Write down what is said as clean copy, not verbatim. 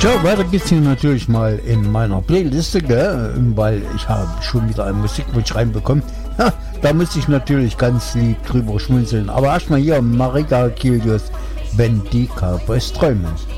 Tja, weiter geht's hier natürlich mal in meiner Playliste, gell? Weil ich habe schon wieder einen Musikwunsch reinbekommen. Ja, da muss ich natürlich ganz lieb drüber schmunzeln. Aber erstmal hier Marika Kilius, wenn die Cowboys träumen.